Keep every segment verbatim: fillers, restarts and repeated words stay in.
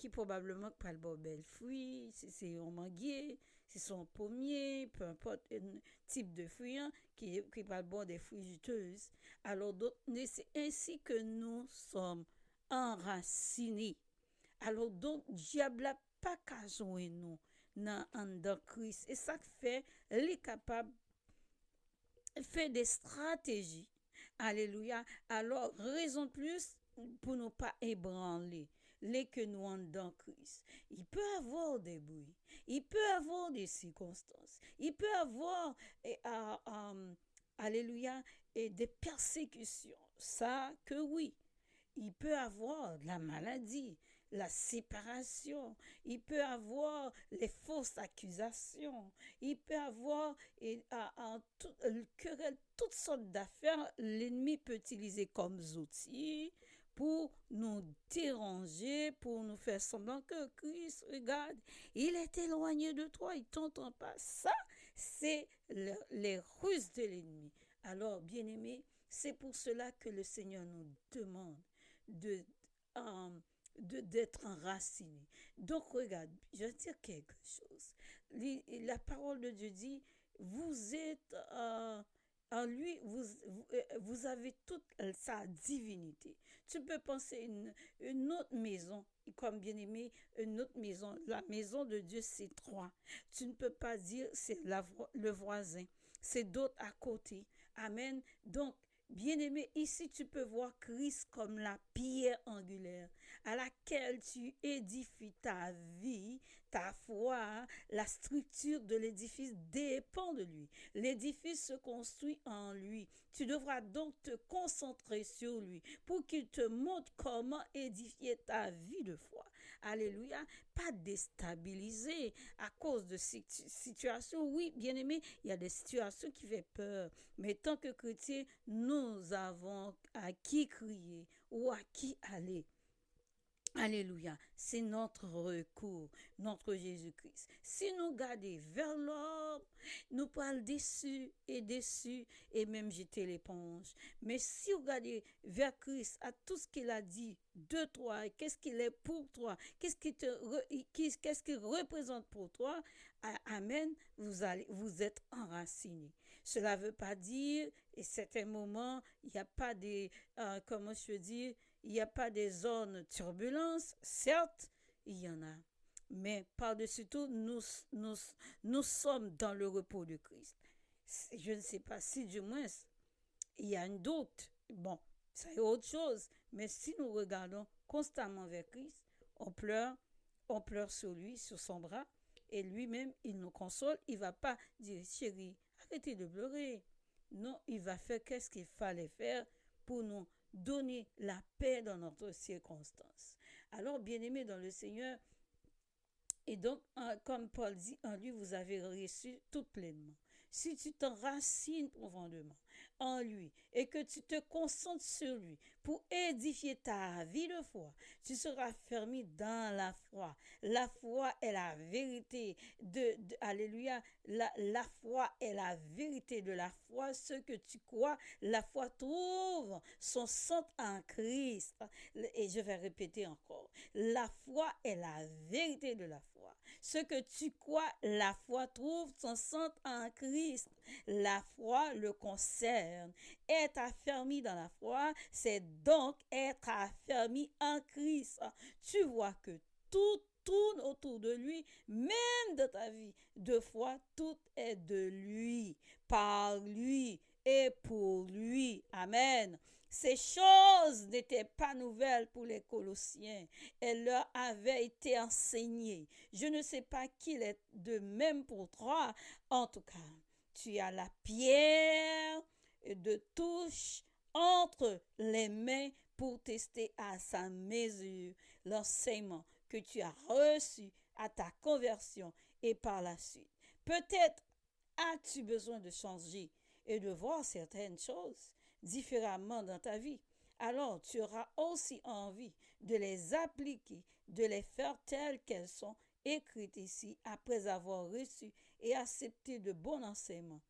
qui probablement pas le bon bel fruit, si c'est un manguier, si c'est un pommier, peu importe un type de fruit hein, qui qui pas le bon des fruits juteuses. Alors donc c'est ainsi que nous sommes enracinés. Alors donc diable a pas qu'à jouer nous dans en Christ et ça fait les capable fait des stratégies. Alléluia. Alors, raison de plus pour ne pas ébranler les que nous en dans Christ. Il peut avoir des bruits, il peut avoir des circonstances, il peut avoir, et, ah, ah, alléluia, et des persécutions. Ça, que oui. Il peut avoir la maladie, la séparation, il peut avoir les fausses accusations, il peut avoir et, à, à, tout, euh, querelle, toutes sortes d'affaires. L'ennemi peut utiliser comme outils pour nous déranger, pour nous faire semblant que Christ, regarde, il est éloigné de toi, il ne t'entend pas. Ça, c'est le, les ruses de l'ennemi. Alors, bien aimé, c'est pour cela que le Seigneur nous demande de, euh, de d'être enraciné. Donc, regarde, je vais dire quelque chose. La parole de Dieu dit, vous êtes euh, en lui, vous, vous, euh, vous avez toute sa divinité. Tu peux penser une, une autre maison, comme bien aimé, une autre maison. La maison de Dieu, c'est trois. Tu ne peux pas dire c'est la, le voisin. C'est d'autres à côté. Amen. Donc, bien-aimé, ici tu peux voir Christ comme la pierre angulaire à laquelle tu édifies ta vie, ta foi. La structure de l'édifice dépend de lui. L'édifice se construit en lui. Tu devras donc te concentrer sur lui pour qu'il te montre comment édifier ta vie de foi. Alléluia. Pas déstabilisé à cause de situ situations. Oui, bien-aimé, il y a des situations qui font peur. Mais tant que chrétiens, nous avons à qui crier ou à qui aller. Alléluia, c'est notre recours, notre Jésus-Christ. Si nous gardons vers l'homme, nous parlons déçus et déçus et même jeter l'éponge. Mais si vous regardez vers Christ, à tout ce qu'il a dit de toi, qu'est-ce qu'il est pour toi, qu'est-ce qu'il te, qu'est-ce qu'il représente pour toi, amen, vous allez, vous êtes enracinés. Cela ne veut pas dire, et certains moments, il n'y a pas des, euh, comment je veux dire, il n'y a pas des zones turbulences, certes, il y en a. Mais par-dessus tout, nous, nous, nous sommes dans le repos de Christ. Je ne sais pas si du moins il y a un doute. Bon, c'est autre chose. Mais si nous regardons constamment vers Christ, on pleure, on pleure sur lui, sur son bras, et lui-même, il nous console. Il ne va pas dire, chérie, arrêtez de pleurer. Non, il va faire qu'est-ce qu'il fallait faire pour nous donner la paix dans notre circonstance. Alors, bien-aimés dans le Seigneur, et donc, comme Paul dit, en lui, vous avez reçu tout pleinement. Si tu t'enracines profondément en lui et que tu te concentres sur lui pour édifier ta vie de foi, tu seras fermé dans la foi. La foi est la vérité de, de alléluia, la, la foi est la vérité de la foi. Ce que tu crois, la foi trouve son centre en Christ. Et je vais répéter encore, la foi est la vérité de la foi. Ce que tu crois, la foi trouve son centre en Christ. La foi le concerne. Être affermi dans la foi, c'est donc être affermi en Christ. Tu vois que tout tourne autour de lui, même de ta vie de foi, tout est de lui, par lui et pour lui. Amen. Ces choses n'étaient pas nouvelles pour les Colossiens. Elles leur avaient été enseignées. Je ne sais pas qu'il est de même pour toi. En tout cas, tu as la pierre de touche entre les mains pour tester à sa mesure l'enseignement que tu as reçu à ta conversion et par la suite. Peut-être as-tu besoin de changer et de voir certaines choses différemment dans ta vie. Alors tu auras aussi envie de les appliquer, de les faire telles qu'elles sont écrites ici après avoir reçu et accepté de bons enseignements.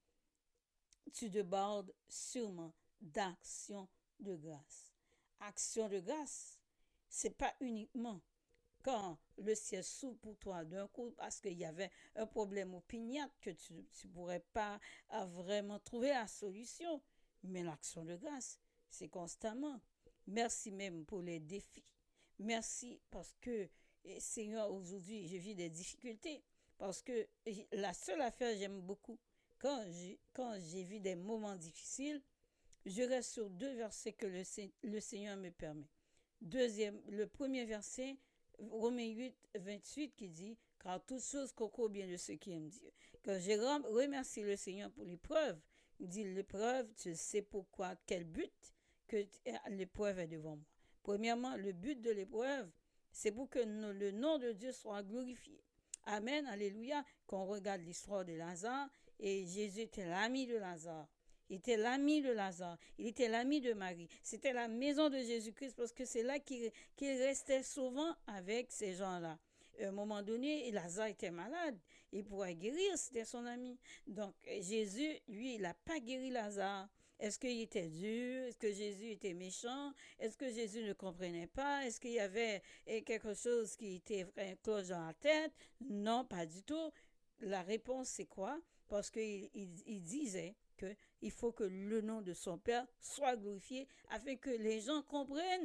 Tu débordes sûrement d'action de grâce. Action de grâce, c'est pas uniquement quand le ciel s'ouvre pour toi d'un coup parce qu'il y avait un problème opiniâtre que tu ne pourrais pas euh, vraiment trouver la solution. Mais l'action de grâce, c'est constamment. Merci même pour les défis. Merci parce que, eh, Seigneur, aujourd'hui, je vis des difficultés. Parce que eh, la seule affaire, j'aime beaucoup, quand j'ai, quand j'ai vu des moments difficiles, je reste sur deux versets que le, le Seigneur me permet. Deuxième, le premier verset, Romains huit, vingt-huit, qui dit, car toutes choses concourent bien de ceux qui aiment Dieu. Quand je remercie le Seigneur pour l'épreuve, il dit, l'épreuve, tu sais pourquoi, quel but que l'épreuve est devant moi. Premièrement, le but de l'épreuve, c'est pour que le nom de Dieu soit glorifié. Amen, alléluia. Quand on regarde l'histoire de Lazare, et Jésus était l'ami de Lazare. Il était l'ami de Lazare. Il était l'ami de Marie. C'était la maison de Jésus-Christ parce que c'est là qu'il, qu'il restait souvent avec ces gens-là. À un moment donné, Lazare était malade. Il pourrait guérir, c'était son ami. Donc, Jésus, lui, il n'a pas guéri Lazare. Est-ce qu'il était dur? Est-ce que Jésus était méchant? Est-ce que Jésus ne comprenait pas? Est-ce qu'il y avait quelque chose qui était un cloche dans la tête? Non, pas du tout. La réponse, c'est quoi? Parce qu'il il, il disait qu'il faut que le nom de son Père soit glorifié afin que les gens comprennent,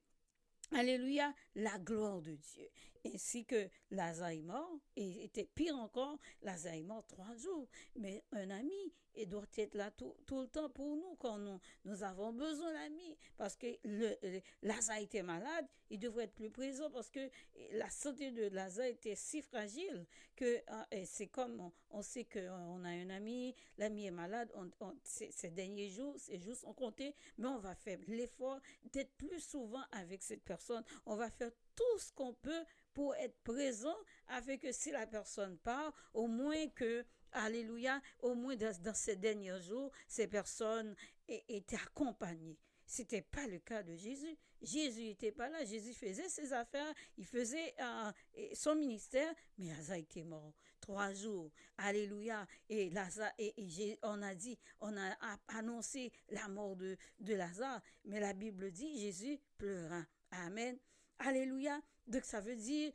alléluia, la gloire de Dieu. Ainsi que Lazare est mort, et était pire encore, Lazare est mort trois jours. Mais un ami, il doit être là tout, tout le temps pour nous, quand nous, nous avons besoin d'ami. Parce que le, le, Lazare était malade, il devrait être plus présent parce que la santé de Lazare était si fragile que euh, c'est comme on, on sait qu'on a un ami, l'ami est malade, on, on, ces derniers jours, ces jours sont comptés, mais on va faire l'effort d'être plus souvent avec cette personne. On va faire tout ce qu'on peut pour être présent afin que si la personne part, au moins que, alléluia, au moins dans, dans ces derniers jours, ces personnes étaient accompagnées. Ce n'était pas le cas de Jésus. Jésus n'était pas là. Jésus faisait ses affaires, il faisait euh, son ministère, mais Lazare était mort. Trois jours. Alléluia. Et Lazare, et, et on a dit, on a annoncé la mort de, de Lazare, mais la Bible dit, Jésus pleura. Amen. Alléluia. Donc ça veut dire,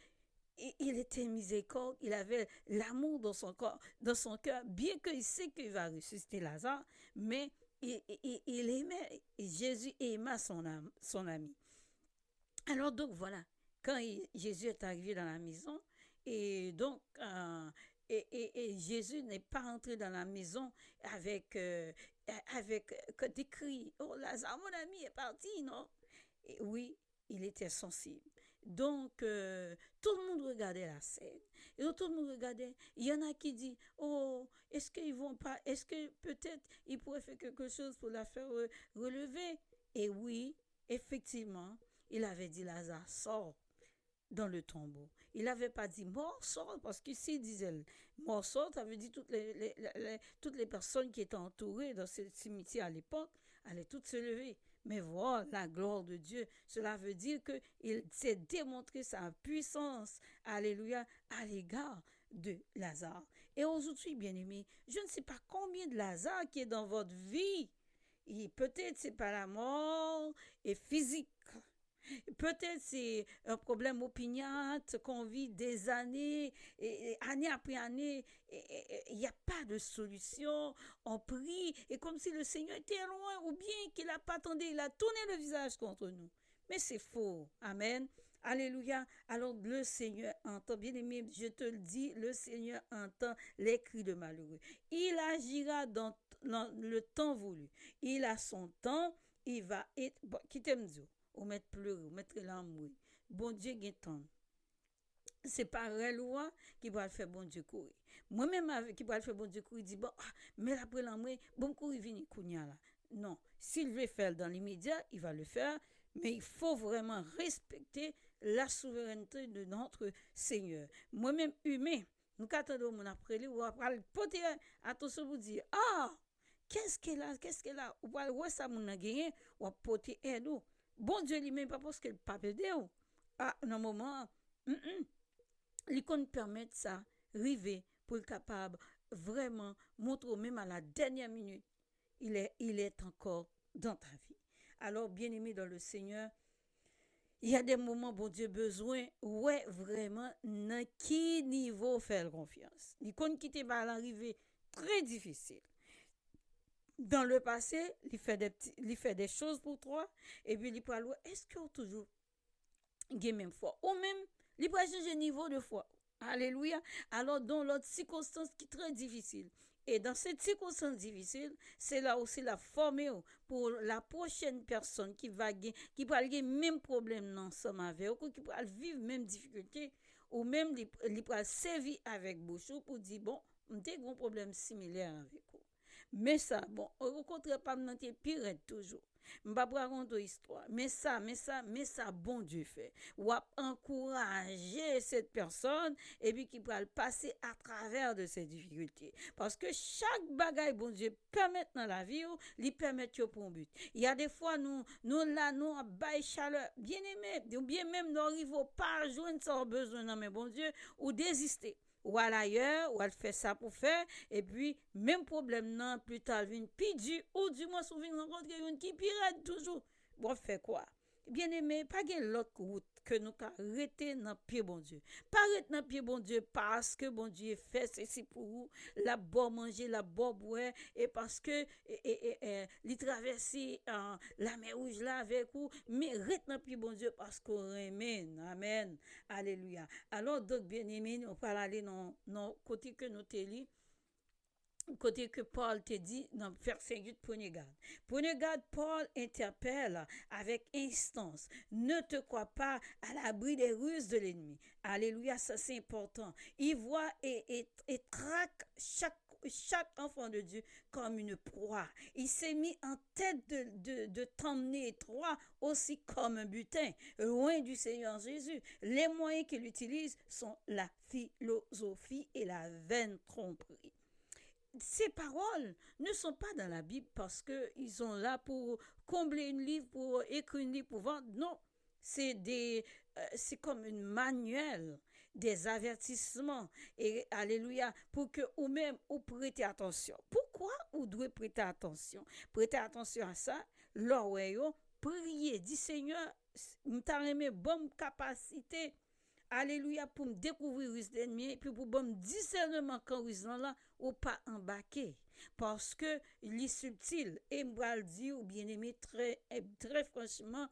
il était miséricorde, il avait l'amour dans son corps, dans son cœur, bien qu'il sait qu'il va ressusciter Lazare, mais il, il, il aimait, Jésus aima son, âme, son ami. Alors donc voilà, quand il, Jésus est arrivé dans la maison, et donc euh, et, et, et Jésus n'est pas entré dans la maison avec, euh, avec euh, des cris, oh Lazare, mon ami est parti, non? Et oui, il était sensible. Donc, euh, tout le monde regardait la scène. Et donc, tout le monde regardait. Il y en a qui disent, oh, est-ce qu'ils vont pas, est-ce que peut-être ils pourraient faire quelque chose pour la faire re- relever? Et oui, effectivement, il avait dit, Lazare, sors dans le tombeau. Il n'avait pas dit mort, sort, parce qu'ici, il disait mort, sort, ça veut dire toutes les, les, les, toutes les personnes qui étaient entourées dans ce cimetière à l'époque allaient toutes se lever. Mais voilà la gloire de Dieu. Cela veut dire qu'il s'est démontré sa puissance, alléluia, à l'égard de Lazare. Et aujourd'hui, bien-aimés, je ne sais pas combien de Lazare qui est dans votre vie. Et peut-être c'est pas la mort et physique. Peut-être c'est un problème opiniâtre qu'on vit des années, et, et année après année, il n'y a pas de solution. On prie, et comme si le Seigneur était loin, ou bien qu'il n'a pas attendu, il a tourné le visage contre nous. Mais c'est faux. Amen. Alléluia. Alors le Seigneur entend, bien aimé, je te le dis, le Seigneur entend les cris de malheureux. Il agira dans, dans le temps voulu. Il a son temps, il va être... Bon, qui t'aime dire? Ou mettre pleurer, ou mettre l'amour. Bon Dieu qui temps. C'est pas réel loi qui va le faire bon Dieu courir. Moi-même qui va le faire bon Dieu courir, dit bon, ah, mais après l'amour, bon courir vient kounya là. Non, s'il veut faire dans l'immédiat, il va le faire, mais il faut vraiment respecter la souveraineté de notre Seigneur. Moi-même humain, nous attendons mon après lui ou après porter attention pour dire ah, qu'est-ce qu'elle a, qu'est-ce qu'elle a, ou pas ouais ça mon a gagné ou porter aide. Bon Dieu lui-même, pas parce qu'il pas aider. Ah, dans un moment, mm -mm, il peut permettre ça, arriver pour être capable vraiment montrer même à la dernière minute, il est, il est encore dans ta vie. Alors, bien-aimé dans le Seigneur, Il y a des moments, bon Dieu, besoin, ouais, vraiment, dans qui niveau faire confiance. Il compte quitter par l'arrivée très difficile. Dans le passé, il fait des, petits, il fait des choses pour toi, et puis il peut aller, est-ce que toujours gen même foi ou même il peut changer niveau de foi. Alléluia. Alors dans l'autre circonstance qui est très difficile, et dans cette circonstance difficile, c'est là aussi la former pour la prochaine personne qui va qui va avoir même problème ensemble avec ou qui va vivre même difficulté, ou même il va servir avec bouchou pour dire bon, on a un problème similaire avec vous. Mais ça, bon, au contraire, pas m'en pire toujours. M'pa raconter histoire. Mais ça, mais ça, mais ça, bon Dieu fait. Ou a encourager cette personne et puis qui va le passer à travers de ces difficultés. Parce que chaque bagaille, bon Dieu, permet dans la vie, lui permet pour un but. Il y a des fois, nous, nous là, nous, à bail chaleur, bien aimé, ou bien même, nous arrivons pas à joindre ça besoin, non, mais bon Dieu, ou désister. Ou à l'ailleurs, ou elle fait ça pour faire, et puis, même problème, non, plus tard, vient pis ou du moins, souvent, rencontrer une qui pirate toujours. Bon, fait quoi? Bien aimé, pas gen l'autre route que nous ka rete dans pied bon Dieu. Pas rete dans pied bon Dieu parce que bon Dieu fait ceci pour vous, la bon manger, la bon boire, et parce que et, et, et, et, li traverse euh, la mer rouge là avec vous, mais rete dans pied bon Dieu parce qu'on amen. Amen. Alléluia. Alors donc bien aimé, on va aller dans dans côté que nous te lit côté que Paul te dit dans verset huit, prenez garde. Prenez garde, Paul interpelle avec instance. Ne te crois pas à l'abri des ruses de l'ennemi. Alléluia, ça c'est important. Il voit et, et, et traque chaque chaque enfant de Dieu comme une proie. Il s'est mis en tête de, de, de t'emmener toi aussi comme un butin, loin du Seigneur Jésus. Les moyens qu'il utilise sont la philosophie et la vaine tromperie. Ces paroles ne sont pas dans la Bible parce qu'ils sont là pour combler une livre, pour écrire une livre, pour vendre. Non, c'est des, euh, c'est comme une manuel, des avertissements. Et alléluia, pour que ou même ou prêtez attention. Pourquoi vous devez prêter attention? Prêtez attention à ça. L'oreille, priez, dit Seigneur, m't'a remis bonne capacité. Alléluia, pour me découvrir risque d'ennemi et puis pour bon discernement quand risque là ou pas embarqué parce que il est subtil et m'bral dit ou bien aimé très très franchement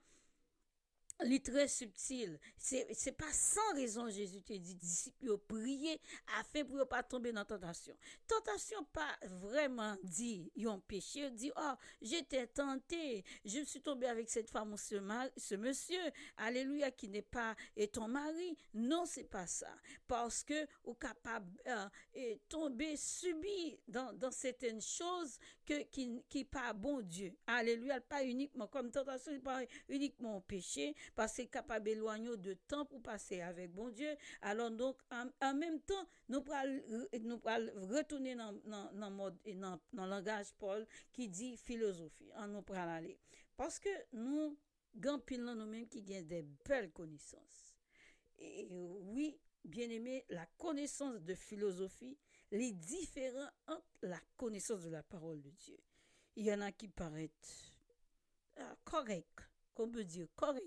il est très subtil. C'est c'est pas sans raison Jésus te dit disciples prier afin pour pas tomber dans tentation. Tentation pas vraiment dit yon péché, dit oh, j'étais tenté, je suis tombé avec cette femme ou ce, mar- ce monsieur, alléluia qui n'est pas et ton mari. Non, c'est pas ça parce que ou capable euh, et tomber subi dans dans certaines choses que qui qui pas bon Dieu. Alléluia, pas uniquement comme tentation, pas uniquement péché parce qu'il est capable d'éloigner de temps pour passer avec bon Dieu. Alors donc, en, en même temps, nous allons nous retourner dans le mode et dans le langage Paul qui dit philosophie. En nous allons aller. Parce que nous, gampilons nous-mêmes qui gagnent des belles connaissances. Et oui, bien aimé, la connaissance de philosophie, les différents entre la connaissance de la parole de Dieu. Il y en a qui paraissent euh, corrects, qu'on peut dire corrects.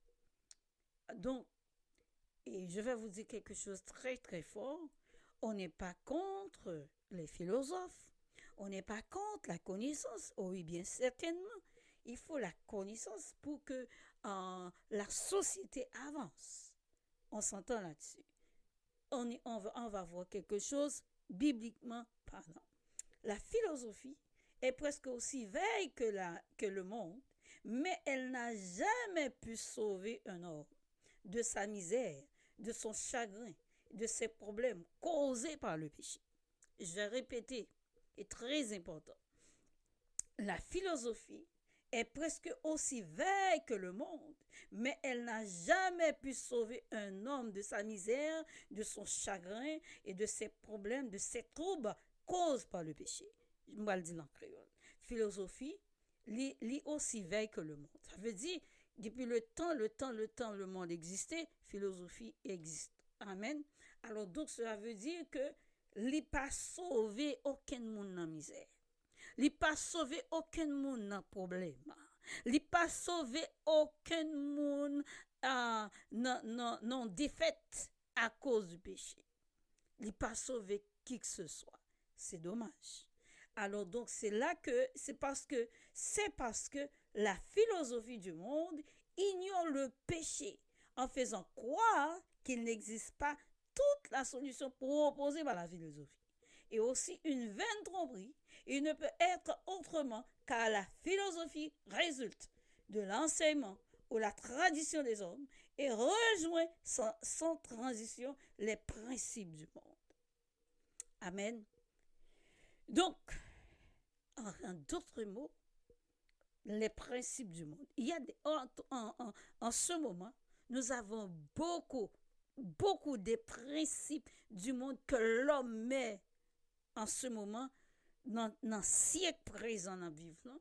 Donc, et je vais vous dire quelque chose de très très fort. On n'est pas contre les philosophes. On n'est pas contre la connaissance. Oh oui, bien certainement. Il faut la connaissance pour que euh, la société avance. On s'entend là-dessus. On, est, on, va, on va voir quelque chose bibliquement parlant. La philosophie est presque aussi vieille que, la, que le monde, mais elle n'a jamais pu sauver un homme de sa misère, de son chagrin, de ses problèmes causés par le péché. Je vais répéter, est très important. La philosophie est presque aussi vieille que le monde, mais elle n'a jamais pu sauver un homme de sa misère, de son chagrin et de ses problèmes, de ses troubles causés par le péché. Je vais le dire en créole. Philosophie, est aussi vieille que le monde. Ça veut dire depuis le temps, le temps, le temps, le monde existait, philosophie existe. Amen. Alors donc cela veut dire que il pas sauvé aucun monde dans misère. Il pas sauvé aucun monde dans problème. Il pas sauvé aucun monde euh, non, non, non défaite à cause du péché. Il n'a pas sauvé qui que ce soit. C'est dommage. Alors donc c'est là que c'est parce que c'est parce que la philosophie du monde ignore le péché en faisant croire qu'il n'existe pas toute la solution proposée par la philosophie. Et aussi une vaine tromperie, il ne peut être autrement car la philosophie résulte de l'enseignement ou la tradition des hommes et rejoint sans, sans transition les principes du monde. Amen. Donc, en d'autres mots, les principes du monde. Il y a des, en, en, en, en ce moment, nous avons beaucoup, beaucoup de principes du monde que l'homme met en ce moment dans le siècle présent dans vivant.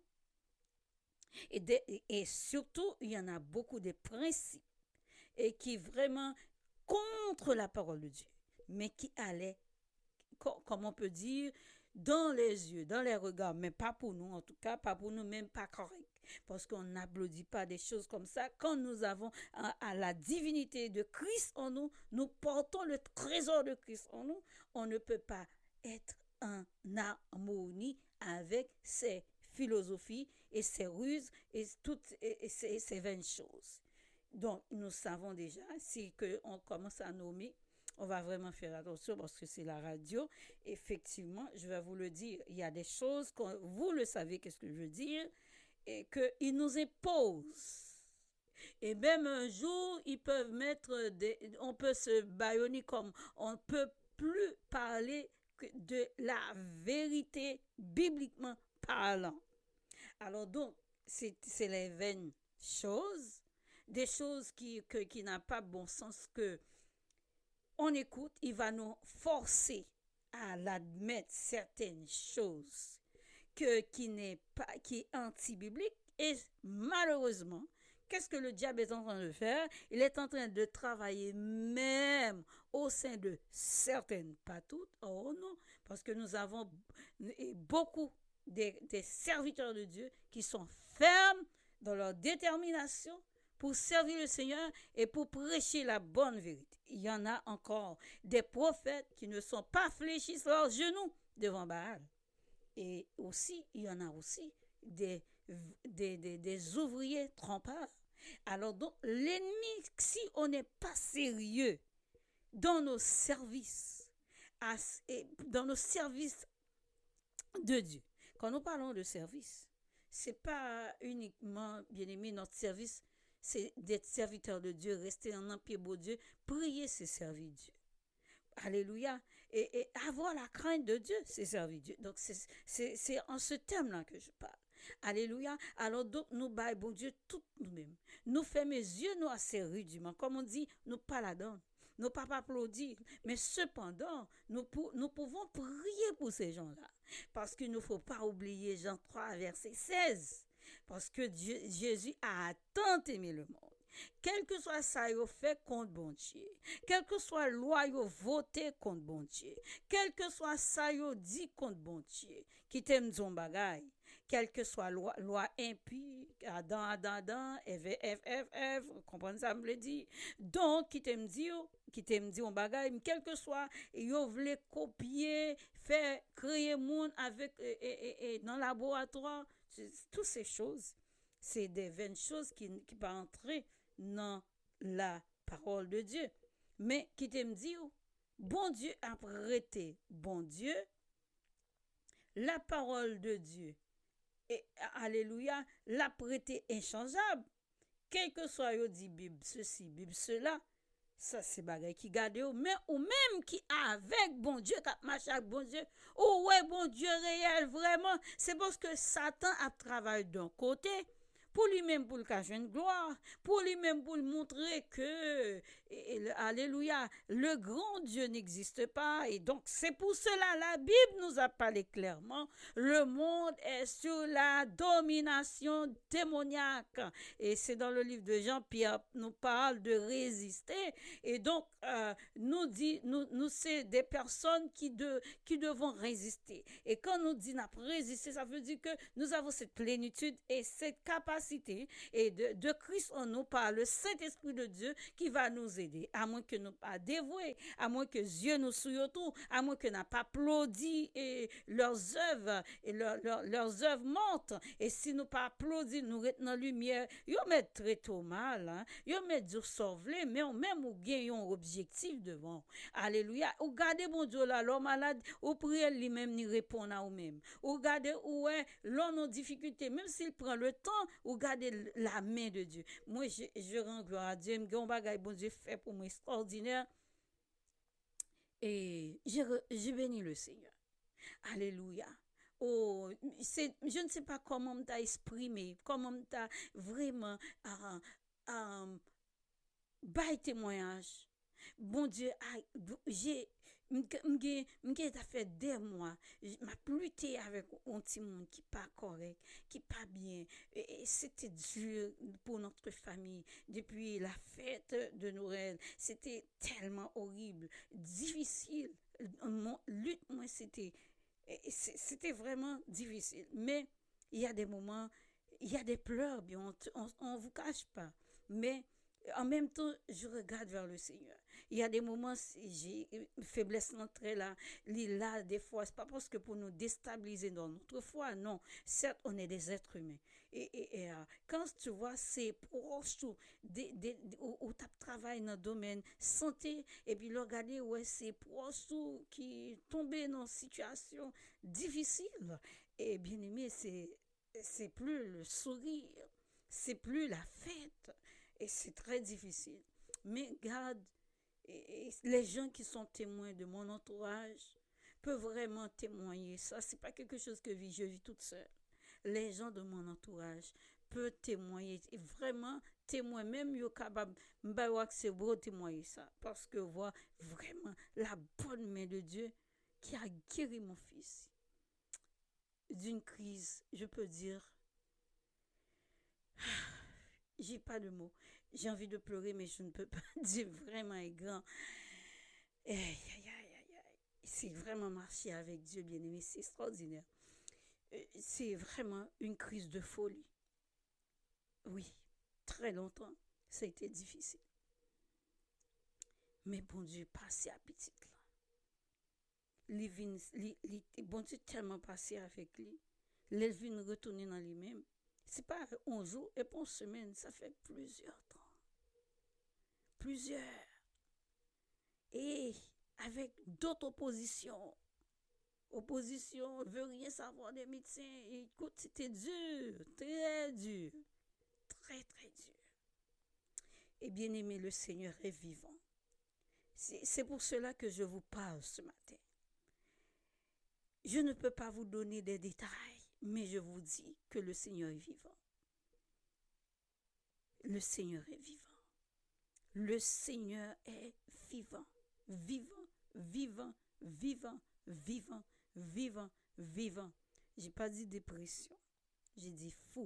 Et, de, et surtout, il y en a beaucoup de principes et qui vraiment contre la parole de Dieu, mais qui allaient, comme on peut dire, dans les yeux, dans les regards, mais pas pour nous, en tout cas, pas pour nous, même pas correct. Parce qu'on n'applaudit pas des choses comme ça. Quand nous avons à, à la divinité de Christ en nous, nous portons le trésor de Christ en nous, on ne peut pas être en harmonie avec ces philosophies et ces ruses et toutes et, et ces, ces vaines choses. Donc, nous savons déjà, si que on commence à nommer, on va vraiment faire attention parce que c'est la radio. Effectivement, je vais vous le dire, il y a des choses, que vous le savez, qu'est-ce que je veux dire, et qu'ils nous imposent. Et même un jour, ils peuvent mettre des... On peut se bâillonner comme... On ne peut plus parler de la vérité bibliquement parlant. Alors donc, c'est, c'est les vaines choses, des choses qui, que, qui n'ont pas bon sens que on écoute, il va nous forcer à l'admettre certaines choses que, qui n'est pas, qui est anti-biblique. Et malheureusement, qu'est-ce que le diable est en train de faire? Il est en train de travailler même au sein de certaines, pas toutes, oh non, parce que nous avons beaucoup des, des serviteurs de Dieu qui sont fermes dans leur détermination pour servir le Seigneur et pour prêcher la bonne vérité. Il y en a encore des prophètes qui ne sont pas fléchis sur leurs genoux devant Baal. Et aussi, il y en a aussi des, des, des, des ouvriers trompeurs. Alors donc, l'ennemi, si on n'est pas sérieux dans nos services, à, dans nos services de Dieu, quand nous parlons de service, c'est pas uniquement, bien aimé, notre service, c'est d'être serviteur de Dieu, rester en un pied beau Dieu, prier, c'est servir Dieu. Alléluia. Et, et avoir la crainte de Dieu, c'est servir Dieu. Donc, c'est, c'est, c'est en ce thème-là que je parle. Alléluia. Alors, donc, nous baillons, bon Dieu, tout nous-mêmes. Nous faisons mes yeux, nous assez rudiments. Comme on dit, nous pas la donne. Nous pas applaudir. Mais cependant, nous, nous pouvons prier pour ces gens-là. Parce qu'il ne faut pas oublier Jean trois, verset seize. Parce que Dieu, Jésus a tant aimé le monde. Quel que soit ça yo fait contre bon Dieu, quel que soit loi yo voté contre bon Dieu, quel que soit ça yo dit contre bon Dieu, qui t'aime son bagay, quel que soit loi, loi impie, Adam, Adam, Adam, F, F, F, F, vous comprenez ça me le dit. Donc, qui t'aime dit, qui t'aime dit on bagay, quel que soit, yo voulait copier, faire, créer monde avec, et, et, et, et dans le laboratoire, toutes ces choses, c'est des vaines choses qui ne peuvent pas entrer dans la parole de Dieu. Mais qui t'aime dire, bon Dieu a prêté, bon Dieu, la parole de Dieu, et alléluia, l'a prêté inchangeable. Quel que soit yo dit Bible, ceci, Bible, cela, ça c'est bagay qui garde ou, mais ou même qui avec bon Dieu, qui marche avec bon Dieu, ou ouais, bon Dieu réel, vraiment, c'est parce que Satan a travaillé d'un côté, pour lui-même pour le cacher une gloire, pour lui-même pour lui montrer que, et, et, alléluia, le grand Dieu n'existe pas. Et donc, c'est pour cela, la Bible nous a parlé clairement, le monde est sous la domination démoniaque. Et c'est dans le livre de Jean-Pierre, nous parle de résister. Et donc, euh, nous dit, nous, nous c'est des personnes qui, de, qui devons résister. Et quand nous dit n'a résister, ça veut dire que nous avons cette plénitude et cette capacité capacité et de, de Christ en nous par le Saint-Esprit de Dieu qui va nous aider. À moins que nous pas dévoués, à moins que Dieu nous souille tout, à moins que n'a pas applaudi et leurs œuvres et leur, leur, leurs œuvres montent. Et si nous pas applaudi, nous retenons la lumière, ils mettent très tôt mal, hein? Ils mettent du sauver, mais même ou gagnons objectif devant. Alléluia. Ou gardez mon Dieu là, l'homme malade, ou priez lui-même, ni répond à vous-même. Ou gardez où est l'homme en difficulté, même s'il prend le temps, ou gardez la main de Dieu. Moi, je, je rends gloire à Dieu, je bagay bon Dieu fait pour moi extraordinaire. Et je, je bénis le Seigneur. Alléluia. Oh, c'est, je ne sais pas comment m't'a exprimé, comment m't'a vraiment euh, euh, bail témoignage. Bon Dieu, j'ai m'gé t'a fait des mois, m'a lutté avec un petit monde qui pas correct, qui pas bien. Et c'était dur pour notre famille depuis la fête de Noël. C'était tellement horrible, difficile. Mon lutte moi c'était c'était vraiment difficile. Mais il y a des moments, il y a des pleurs, bien, on ne vous cache pas. Mais en même temps, je regarde vers le Seigneur. Il y a des moments, j'ai faiblesse d'entrée là, là, des fois, c'est pas parce que pour nous déstabiliser dans notre foi, non. Certes, on est des êtres humains. Et, et, et euh, quand tu vois, c'est proche tout, des, des, où, où tu travailles dans le domaine santé, et puis le regarder, ouais, c'est proche tout qui tombe dans une situation difficile. Et bien aimé, c'est, c'est plus le sourire, c'est plus la fête. Et c'est très difficile. Mais garde, et, et les gens qui sont témoins de mon entourage peuvent vraiment témoigner. Ça, c'est pas quelque chose que je vis toute seule. Les gens de mon entourage peuvent témoigner. Et vraiment témoigner. Même yo capable, m'ba c'est beau témoigner ça. Parce que voit vraiment la bonne main de Dieu qui a guéri mon fils d'une crise, je peux dire. J'ai pas de mots. J'ai envie de pleurer, mais je ne peux pas dire vraiment est grand. Aïe, aïe, aïe, aïe, aïe. C'est vraiment marcher avec Dieu, bien-aimé. C'est extraordinaire. C'est vraiment une crise de folie. Oui, très longtemps, ça a été difficile. Mais bon Dieu, passé à petite là. Les vins, les, les, bon Dieu tellement passé avec lui. Les vins retourner dans lui-même. C'est pas un jour et pas une semaine, ça fait plusieurs temps. Plusieurs. Et avec d'autres oppositions. Opposition, veut rien savoir des médecins. Écoute, c'était dur, très dur. Très, très dur. Et bien aimé, le Seigneur est vivant. C'est, c'est pour cela que je vous parle ce matin. Je ne peux pas vous donner des détails, mais je vous dis que le Seigneur est vivant. Le Seigneur est vivant. Le Seigneur est vivant, vivant, vivant, vivant, vivant, vivant, vivant. J'ai pas dit dépression, j'ai dit fou,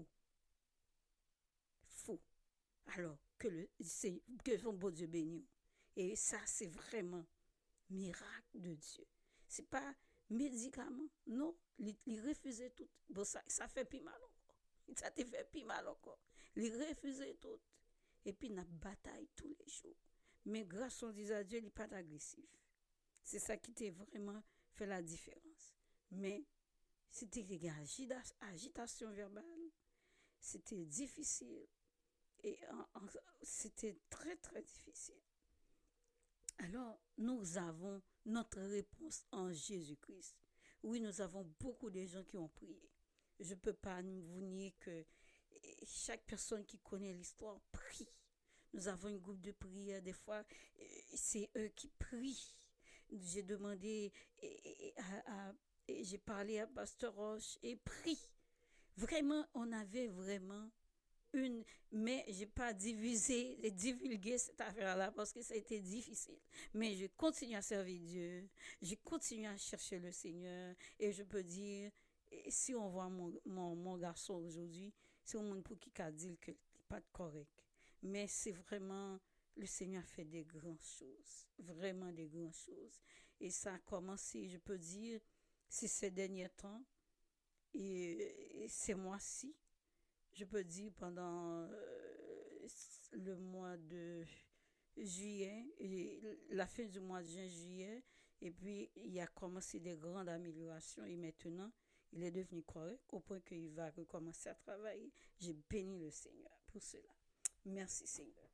fou. Alors que le c'est que son beau Dieu béni. Et ça c'est vraiment miracle de Dieu. C'est pas médicament, non. Il, il refusait tout. Bon ça ça fait plus mal encore. Ça te fait plus mal encore. Il refusait tout. Et puis, nous bataille tous les jours. Mais grâce on dit à Dieu, il n'est pas agressif. C'est ça qui t'a vraiment fait la différence. Mais c'était une agitation verbale. C'était difficile. Et en, en, c'était très, très difficile. Alors, nous avons notre réponse en Jésus-Christ. Oui, nous avons beaucoup de gens qui ont prié. Je ne peux pas vous nier que chaque personne qui connaît l'histoire prie. Nous avons un groupe de prière, des fois, c'est eux qui prient. J'ai demandé, et, et, à, à, et j'ai parlé à Pasteur Roche et prie. Vraiment, on avait vraiment une, mais j'ai pas divisé et divulgué cette affaire-là parce que ça a été difficile. Mais je continue à servir Dieu, je continue à chercher le Seigneur et je peux dire, si on voit mon, mon, mon garçon aujourd'hui, c'est au monde pour qui a dit que n'est pas correct. Mais c'est vraiment, le Seigneur fait des grandes choses, vraiment des grandes choses. Et ça a commencé, je peux dire, c'est ces derniers temps, et, et ces mois-ci, je peux dire, pendant euh, le mois de juillet, et la fin du mois de juin, juillet, et puis il a commencé des grandes améliorations et maintenant, il est devenu correct au point qu'il va recommencer à travailler. J'ai béni le Seigneur pour cela. Merci Seigneur.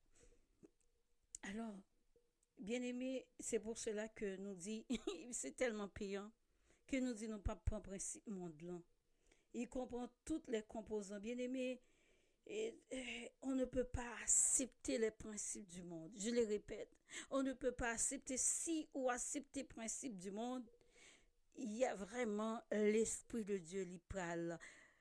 Alors, bien-aimé, c'est pour cela que nous dit, c'est tellement payant, que nous dit, nous pas prendre principe monde là. Il comprend toutes les composants. Bien-aimé, et, et, on ne peut pas accepter les principes du monde. Je le répète, on ne peut pas accepter, si ou accepter les principes du monde, il y a vraiment l'Esprit de Dieu, l'Ipral,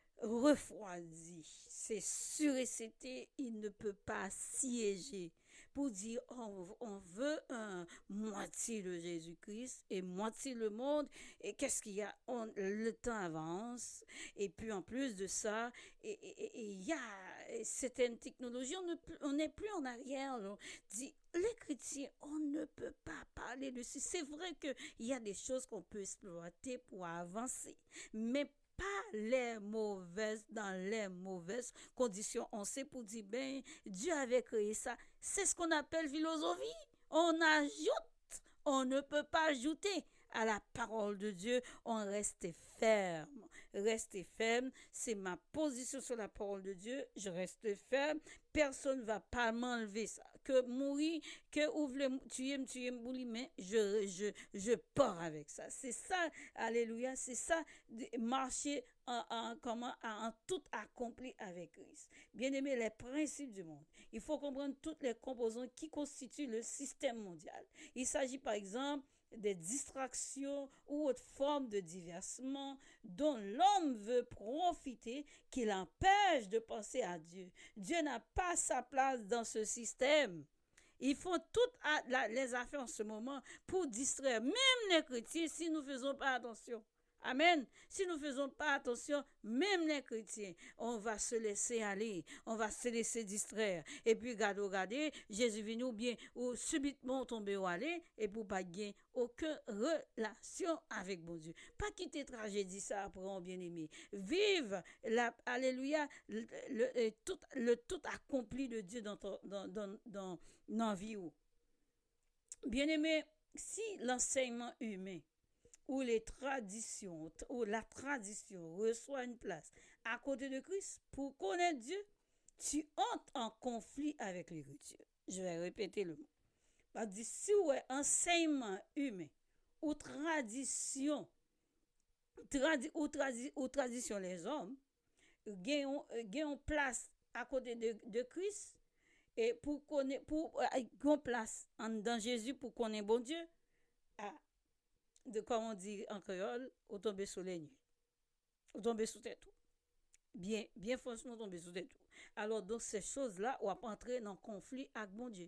refroidi. C'est sûr et c'était, il ne peut pas siéger pour dire on, on veut un moitié de Jésus-Christ et moitié le monde. Et qu'est-ce qu'il y a? On, le temps avance. Et puis en plus de ça, il y a certaines technologies, on n'est plus en arrière. On dit, les chrétiens, on ne peut pas parler dessus. C'est vrai qu'il y a des choses qu'on peut exploiter pour avancer. Mais pas les mauvaises, dans les mauvaises conditions. On sait pour dire, ben, Dieu avait créé ça. C'est ce qu'on appelle philosophie. On ajoute, on ne peut pas ajouter à la parole de Dieu. On reste ferme. Rester ferme, c'est ma position sur la parole de Dieu. Je reste ferme. Personne ne va pas m'enlever ça. Que mourir, que ouvre tuer, me tuer, me mais je, je, je pars avec ça. C'est ça, alléluia, c'est ça, marcher en, en, comment, en tout accompli avec Christ. Bien aimé, les principes du monde. Il faut comprendre toutes les composantes qui constituent le système mondial. Il s'agit par exemple des distractions ou autres formes de divertissement dont l'homme veut profiter qui l'empêche de penser à Dieu. Dieu n'a pas sa place dans ce système. Ils font toutes les affaires en ce moment pour distraire même les chrétiens si nous ne faisons pas attention. Amen. Si nous ne faisons pas attention, même les chrétiens, on va se laisser aller, on va se laisser distraire. Et puis, regardez, regardez, Jésus venu ou bien, ou subitement tomber au aller, et pour pas gagner aucune relation avec bon Dieu. Pas quitter tragédie ça après, on bien aimé. Vive, la, alléluia, le, le, le, tout, le tout accompli de Dieu dans ton, dans, dans, dans, dans la vie. Bien aimé, si l'enseignement humain, où les traditions, où la tradition reçoit une place à côté de Christ, pour connaître Dieu, tu entres en conflit avec l'écriture. Je vais répéter le mot. Parce que si ouais, enseignement humain ou tradition, tradi, ou, tradi, ou tradition les hommes, gagnent une place à côté de, de Christ, et pour connaître, pour euh, place en, dans Jésus pour connaître bon Dieu, ah, de comme on dit en créole, ou tomber sous les nuits, ou tomber sous tes tout. Bien, bien forcément tomber sous tes tout. Alors, donc, ces choses-là, on va entrer dans conflit avec bon Dieu.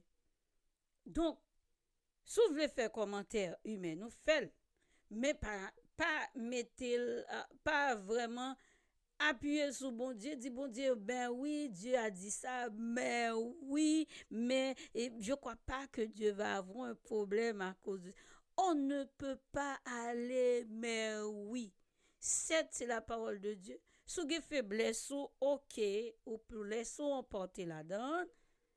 Donc, si vous voulez faire commentaire humain, nous faisons, mais pas, pas mettez, pas vraiment appuyer sur bon Dieu, dit bon Dieu, ben oui, Dieu a dit ça, mais oui, mais et je ne crois pas que Dieu va avoir un problème à cause de... On ne peut pas aller, mais oui. Cette, c'est la parole de Dieu. Si vous avez faiblesse, ok, ou pour laisser emporter la donne,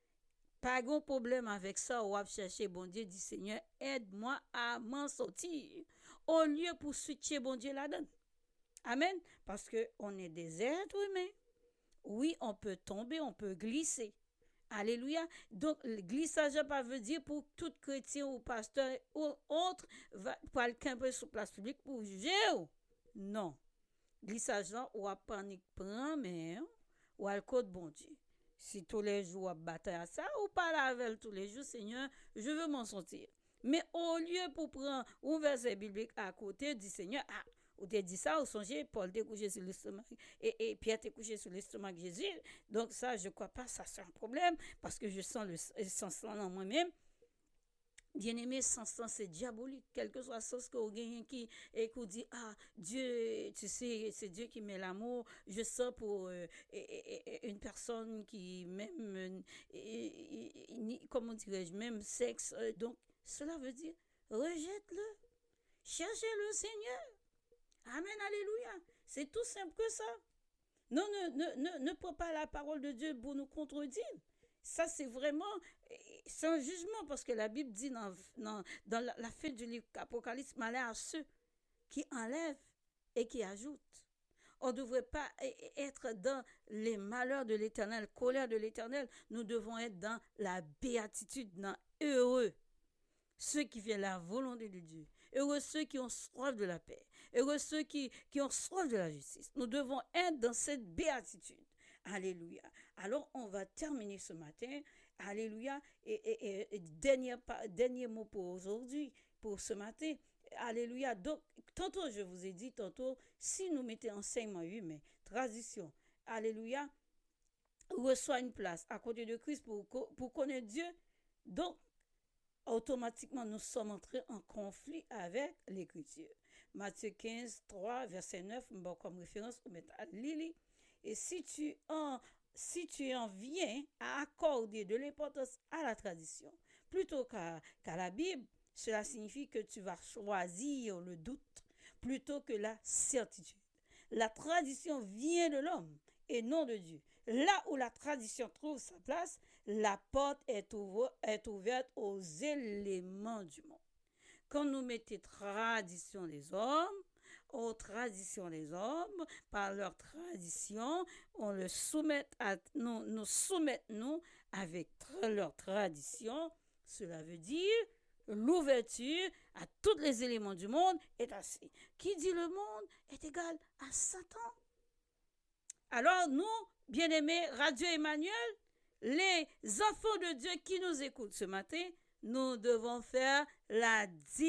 pas de problème avec ça, on va chercher bon Dieu, dit Seigneur, aide-moi à m'en sortir. Au lieu pour switcher bon Dieu la donne. Amen. Parce qu'on est des êtres humains. Oui, on peut tomber, on peut glisser. Alléluia. Donc, le glissage pas veut dire pour tout chrétien ou pasteur ou autre, pour quelqu'un peu sur place publique pour juger. Non. Glissage là, ou à panique prend, mais ou à le code bon Dieu. Si tous les jours, on battre à ça, ou pas avec tous les jours, Seigneur, je veux m'en sortir. Mais au lieu pour prendre un verset biblique à côté, dit Seigneur, ah, ou te dit ça, ou songez, Paul t'est couché sur l'estomac, et, et Pierre t'est couché sur l'estomac de Jésus. Donc ça, je ne crois pas, ça c'est un problème, parce que je sens le sens en moi-même. Bien-aimé, sens c'est diabolique, quel que soit le sens que vous gagnez qui, et qu'on dit, ah, Dieu, tu sais, c'est Dieu qui met l'amour, je sens pour euh, et, et, et une personne qui même, et, et, comment dirais-je, même sexe, euh, donc cela veut dire, rejette-le, cherchez le Seigneur. Amen, alléluia. C'est tout simple que ça. Non, ne, ne, ne, ne prends pas la parole de Dieu pour nous contredire. Ça, c'est vraiment, c'est un jugement parce que la Bible dit dans, dans, dans la, la fin du livre Apocalypse, malheur à ceux qui enlèvent et qui ajoutent. On ne devrait pas être dans les malheurs de l'Éternel, colère de l'Éternel. Nous devons être dans la béatitude, dans heureux ceux qui font la volonté de Dieu. Heureux ceux qui ont soif de la paix. Heureux ceux qui, qui ont soif de la justice. Nous devons être dans cette béatitude. Alléluia. Alors, on va terminer ce matin. Alléluia. Et, et, et dernier, dernier mot pour aujourd'hui, pour ce matin. Alléluia. Donc, tantôt, je vous ai dit, tantôt, si nous mettons enseignement humain, tradition, alléluia, reçoit une place à côté de Christ pour, pour connaître Dieu. Donc, automatiquement, nous sommes entrés en conflit avec l'Écriture. Matthieu quinze, trois, verset neuf, bon, comme référence, on met à Lili. Et si tu, en, si tu en viens à accorder de l'importance à la tradition plutôt qu'à, qu'à la Bible, cela signifie que tu vas choisir le doute plutôt que la certitude. La tradition vient de l'homme et non de Dieu. Là où la tradition trouve sa place, la porte est, ouvre, est ouverte aux éléments du monde. Quand nous mettons tradition des hommes, aux traditions des hommes, par leur tradition, on le soumet à nous, nous soumettons avec tra- leur tradition. Cela veut dire l'ouverture à tous les éléments du monde est assez. Qui dit le monde est égal à Satan. Alors nous, bien-aimés, Radio Emmanuel, les enfants de Dieu qui nous écoutent ce matin, nous devons faire la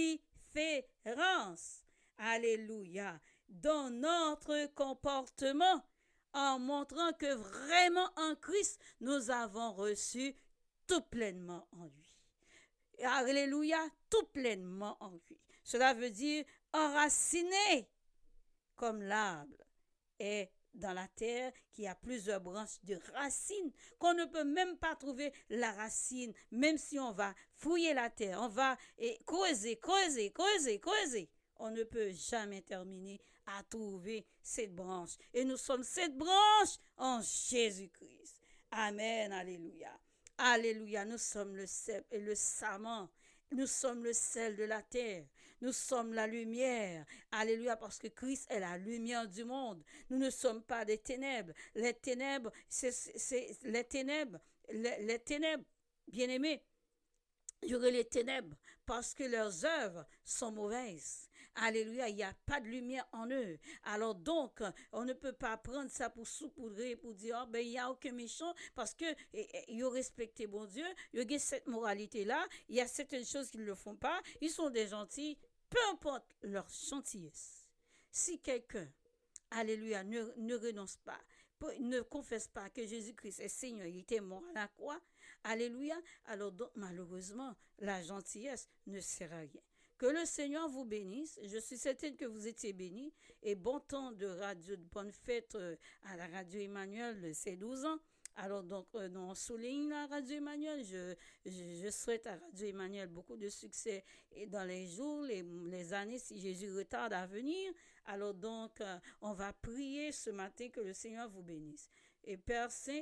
différence. Alléluia. Dans notre comportement, en montrant que vraiment en Christ, nous avons reçu tout pleinement en lui. Alléluia, tout pleinement en lui. Cela veut dire enraciné comme l'arbre est dans la terre qui a plusieurs branches de racines qu'on ne peut même pas trouver la racine, même si on va fouiller la terre, on va et creuser, creuser, creuser, creuser. On ne peut jamais terminer à trouver cette branche. Et nous sommes cette branche en Jésus-Christ. Amen, alléluia. Alléluia, nous sommes le cep et le saman. Nous sommes le sel de la terre. Nous sommes la lumière. Alléluia, parce que Christ est la lumière du monde. Nous ne sommes pas des ténèbres. Les ténèbres, c'est, c'est les ténèbres, les, les ténèbres, bien-aimés. Il y aurait les ténèbres parce que leurs œuvres sont mauvaises. Alléluia, il n'y a pas de lumière en eux. Alors donc, on ne peut pas prendre ça pour saupoudrer, pour dire, oh, ben, il n'y a aucun méchant, parce que ils ont respecté bon Dieu, il y a cette moralité-là, il y a certaines choses qu'ils ne le font pas, ils sont des gentils, peu importe leur gentillesse. Si quelqu'un, alléluia, ne, ne renonce pas, ne confesse pas que Jésus-Christ est Seigneur, il était mort à la croix, alléluia, alors donc malheureusement, la gentillesse ne sert à rien. Que le Seigneur vous bénisse. Je suis certaine que vous étiez bénis. Et bon temps de radio, de bonne fête à la Radio Emmanuel de ces douze ans. Alors donc, euh, on souligne la Radio Emmanuel. Je, je, je souhaite à Radio Emmanuel beaucoup de succès dans les jours, les, les années, si Jésus retarde à venir. Alors donc, euh, on va prier ce matin que le Seigneur vous bénisse. Et Père Saint,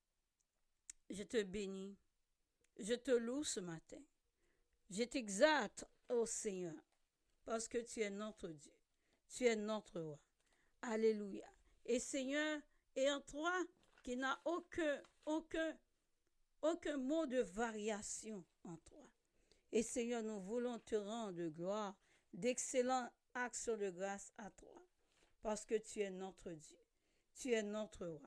je te bénis. Je te loue ce matin. Je t'exalte, ô Seigneur, parce que tu es notre Dieu. Tu es notre roi. Alléluia. Et Seigneur, et en toi, qui n'a aucun, aucun, aucun mot de variation en toi. Et Seigneur, nous voulons te rendre gloire, d'excellentes actions de grâce à toi, parce que tu es notre Dieu. Tu es notre roi.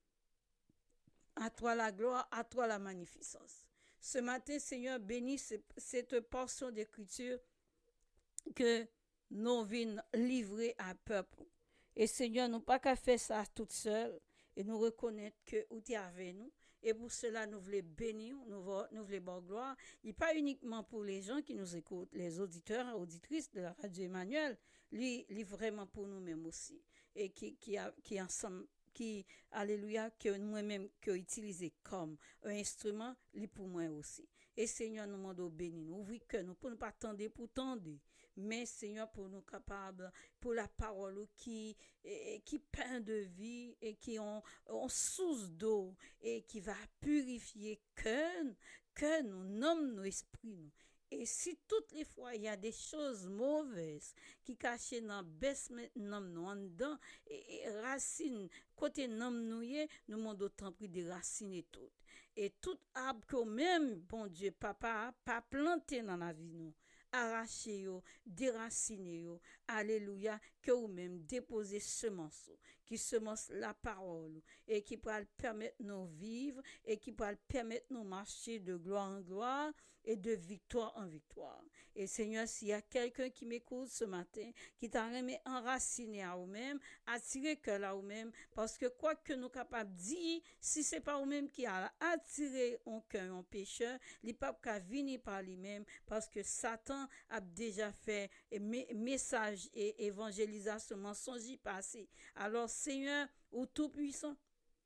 À toi la gloire, à toi la magnificence. Ce matin, Seigneur, bénis cette portion d'écriture que nous venons livrer à peuple. Et Seigneur, nous pas qu'à faire ça toute seule et nous reconnaître que où tu es avec nous. Et pour cela, nous voulons bénir, nous voulons, nous voulons bon gloire. Et pas uniquement pour les gens qui nous écoutent, les auditeurs et auditrices de la Radio Emmanuel, lui, lui vraiment pour nous-mêmes aussi. Et qui, qui, a, qui ensemble, qui, alléluia, que nous-mêmes, que utilisé comme un instrument, lui pour moi aussi. Et Seigneur, nous demandons béni, nous ouvrir que nous pour ne pas attendre pour tendre. Mais Seigneur, pour nous capables, pour la parole qui, et, qui peint de vie et qui ont, ont source d'eau et qui va purifier que, que nous nommons nos esprits. Nous. Et si toutes les fois il y a des choses mauvaises qui cachent dans baisse nom nous en dedans et, et racines côté nom nous nous demandons d'autant plus de racines et tout. Et tout arbre que même bon Dieu papa pas planté dans la vie nous arracher yo, déraciner yo, alléluia, que ou même déposer semence, qui semence la parole, et qui pourra permettre nous vivre, et qui pourra permettre nous marcher de gloire en gloire, et de victoire en victoire. Et Seigneur, s'il y a quelqu'un qui m'écoute ce matin, qui t'a remis enraciné à vous-même, attiré que là vous-même, parce que quoi que nous capables de dire, si c'est pas vous-même qui a attiré un cœur, un pécheur, il n'est pas qu'à venir par lui-même, parce que Satan a déjà fait message et évangélisation mensonge passé. Alors Seigneur, ou tout puissant,